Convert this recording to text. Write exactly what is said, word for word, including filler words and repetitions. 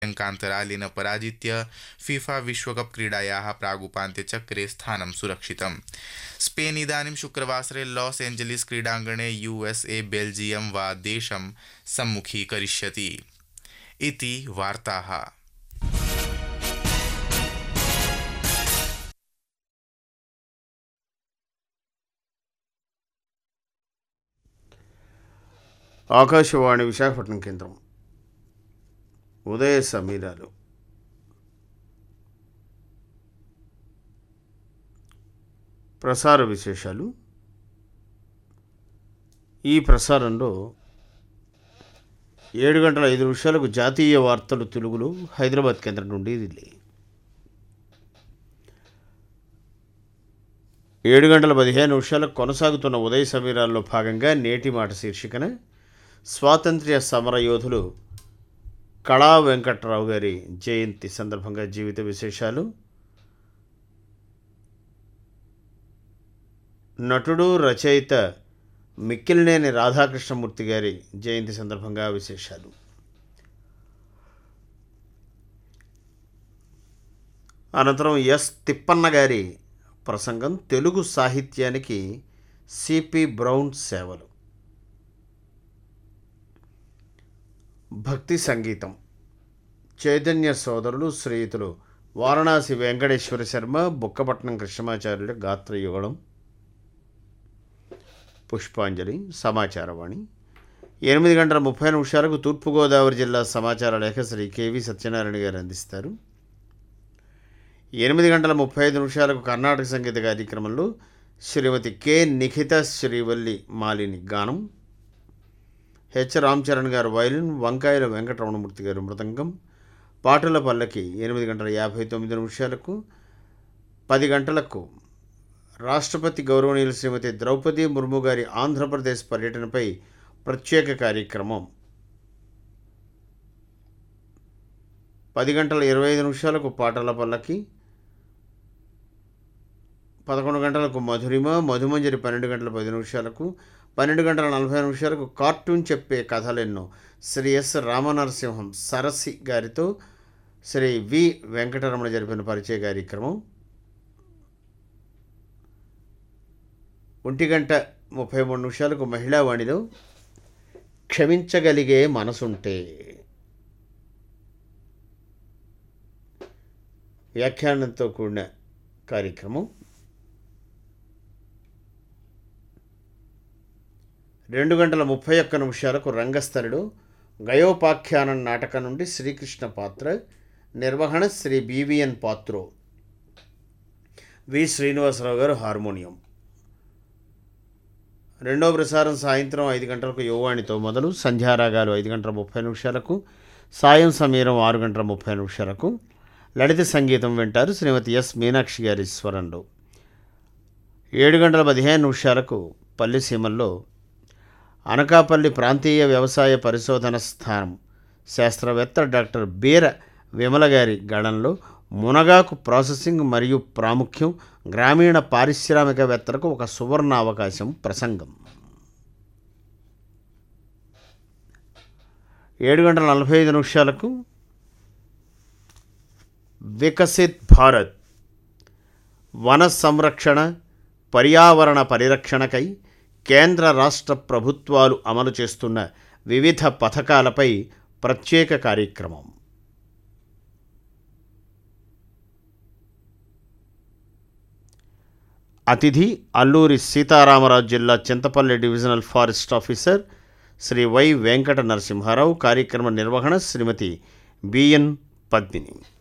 अङ्कान्तरालेन पराजित्य FIFA विश्वकप क्रीडायाः प्रागुपान्त्यचक्रे स्थानं सुरक्षितम्। स्पेन् इदानीं शुक्रवासरे लॉस एञ्जलिस् क्रीडाङ्गणे यूएसए बेल्जियं वा देशं सम्मुखीकरिष्यति। इति वार्ताः। ఆకాశవాణి విశాఖపట్నం కేంద్రం. ఉదయ సమీరాలు. ప్రసార విశేషాలు. ఈ ప్రసారంలో ఏడు గంటల ఐదు నిమిషాలకు జాతీయ వార్తలు తెలుగులో హైదరాబాద్ కేంద్రం నుండి రిలే. ఏడు గంటల పదిహేను నిమిషాలకు కొనసాగుతున్న ఉదయ సమీరాల్లో భాగంగా నేటి మాట శీర్షికన స్వాతంత్ర్య సమరయోధులు కళా వెంకట్రావు గారి జయంతి సందర్భంగా జీవిత విశేషాలు, నటుడు రచయిత మిక్కిలినేని రాధాకృష్ణమూర్తి గారి జయంతి సందర్భంగా విశేషాలు, అనంతరం ఎస్ తిప్పన్న గారి ప్రసంగం తెలుగు సాహిత్యానికి సిపి బ్రౌన్ సేవలు, భక్తి సంగీతం చైతన్య సోదరులు శ్రీయుతులు వారణాసి వెంకటేశ్వర శర్మ, బుక్కపట్నం కృష్ణమాచార్యుల గాత్రయుగళం, పుష్పాంజలి, సమాచారవాణి. ఎనిమిది గంటల ముప్పై నిమిషాలకు తూర్పుగోదావరి జిల్లా సమాచార లేఖ శ్రీ కెవి సత్యనారాయణ గారు అందిస్తారు. ఎనిమిది గంటల ముప్పై ఐదు నిమిషాలకు కర్ణాటక సంగీత కార్యక్రమంలో శ్రీమతి కె నిఖిత శ్రీవల్లి మాలిని గానం, హెచ్ రామచరణ్ గారు వైలిన్, వంకాయల వెంకటరమణమూర్తి గారు మృదంగం, పాటల పల్లకి ఎనిమిది గంటల యాభై తొమ్మిది నిమిషాలకు. పది గంటలకు రాష్ట్రపతి గౌరవనీయులు శ్రీమతి ద్రౌపది ముర్ము గారి ఆంధ్రప్రదేశ్ పర్యటనపై ప్రత్యేక కార్యక్రమం. పది గంటల ఇరవై ఐదు నిమిషాలకు పాటల పల్లకి. పదకొండు గంటలకు మధురిమ, మధుమంజరి పన్నెండు గంటల పది నిమిషాలకు. పన్నెండు గంటల నలభై నిమిషాలకు కార్టూన్ చెప్పే కథలెన్నో శ్రీ ఎస్ రామనరసింహం సరసి గారితో శ్రీ వి వెంకటరమణ జరిపిన పరిచయ కార్యక్రమం. ఒంటి గంట ముప్పై మూడు నిమిషాలకు మహిళావాణిలో క్షమించగలిగే మనసుంటే వ్యాఖ్యానంతో కూడిన కార్యక్రమం. రెండు గంటల ముప్పై ఒక్క నిమిషాలకు రంగస్థలిలో గయోపాఖ్యానం నాటకం నుండి శ్రీకృష్ణ పాత్ర, నిర్వహణ శ్రీ బివిఎన్ పాత్రో, వి శ్రీనివాసరావు గారు హార్మోనియం. రెండో ప్రసారం సాయంత్రం ఐదు గంటలకు యువవాణితో మొదలు. సంధ్యారాగాలు ఐదు గంటల ముప్పై నిమిషాలకు, సాయం సమీరం ఆరు గంటల ముప్పై నిమిషాలకు. లలిత సంగీతం వింటారు శ్రీమతి ఎస్ మీనాక్షి గారి స్వరంలో. ఏడు గంటల పదిహేను నిమిషాలకు పల్లిసీమల్లో అనకాపల్లి ప్రాంతీయ వ్యవసాయ పరిశోధన స్థానం శాస్త్రవేత్త డాక్టర్ బీర విమల గారి గళంలో మునగాకు ప్రాసెసింగ్ మరియు ప్రాముఖ్యం, గ్రామీణ పారిశ్రామికవేత్తలకు ఒక సువర్ణ అవకాశం ప్రసంగం. ఏడు గంటల నలభై ఐదు నిమిషాలకు వికసిత్ భారత్ వన సంరక్షణ, పర్యావరణ పరిరక్షణకై కేంద్ర రాష్ట్ర ప్రభుత్వాలు అమలు చేస్తున్న వివిధ పథకాలపై ప్రత్యేక కార్యక్రమం. అతిథి అల్లూరి సీతారామరాజు జిల్లా Chintapalli divisional forest officer Shri why Venkata Narasimha Rao. కార్యక్రమ నిర్వహణ శ్రీమతి బిఎన్ పద్మిని.